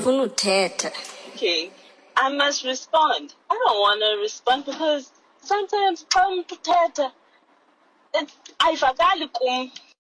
ufuna uthetha. Okay, I must respond. I don't want to respond because sometimes xa umuntu uthetha ayivakali kum.